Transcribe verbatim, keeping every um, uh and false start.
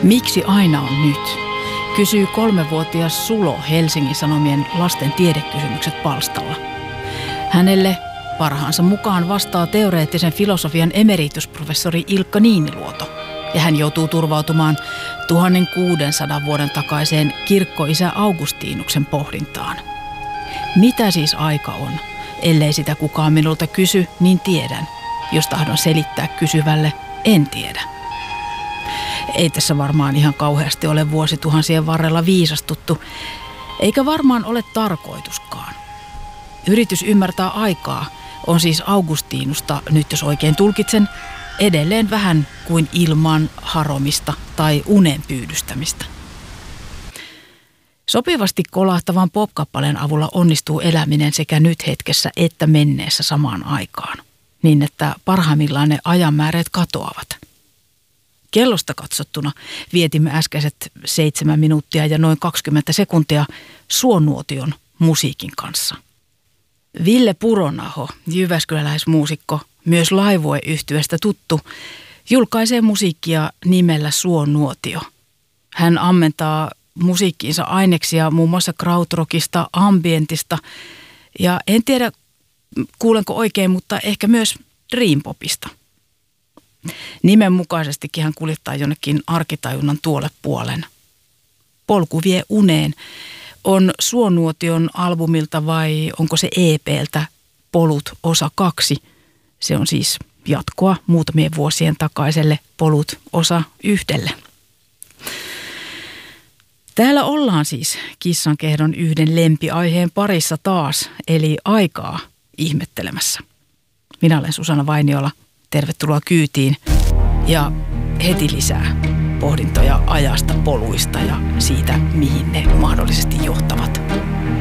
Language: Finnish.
Miksi aina on nyt? Kysyy kolmevuotias Sulo Helsingin Sanomien lasten tiedekysymykset palstalla. Hänelle parhaansa mukaan vastaa teoreettisen filosofian emeritusprofessori Ilkka Niiniluoto. Ja hän joutuu turvautumaan tuhatkuusisataa vuoden takaiseen kirkkoisä Augustinuksen pohdintaan. Mitä siis aika on? Ellei sitä kukaan minulta kysy, niin tiedän. Jos tahdon selittää kysyvälle, en tiedä. Ei tässä varmaan ihan kauheasti ole vuosituhansien varrella viisastuttu, eikä varmaan ole tarkoituskaan. Yritys ymmärtää aikaa on siis Augustinusta, nyt jos oikein tulkitsen, edelleen vähän kuin ilman haromista tai unen pyydystämistä. Sopivasti kolahtavan pop-kappaleen avulla onnistuu eläminen sekä nyt hetkessä että menneessä samaan aikaan, niin että parhaimmillaan ne ajanmääreet katoavat. Kellosta katsottuna vietimme äskeiset seitsemän minuuttia ja noin kaksikymmentä sekuntia suonuotion musiikin kanssa. Ville Puronaho, jyväskyläläismuusikko, myös Laivue-yhtyeestä tuttu, julkaisee musiikkia nimellä Suonuotio. Hän ammentaa musiikkiinsa aineksia muun muassa krautrockista, ambientista ja en tiedä kuulenko oikein, mutta ehkä myös dreampopista. Nimen mukaisestikin hän kuljettaa jonnekin arkitajunnan tuolle puolen. Polku vie uneen on Suonuotion albumilta vai onko se E P:ltä Polut osa kaksi. Se on siis jatkoa muutamien vuosien takaiselle Polut osa yhdelle. Täällä ollaan siis Kissankehdon yhden lempiaiheen parissa taas, eli aikaa ihmettelemässä. Minä olen Susanna Vainiola. Tervetuloa kyytiin ja heti lisää pohdintoja ajasta, poluista ja siitä, mihin ne mahdollisesti johtavat.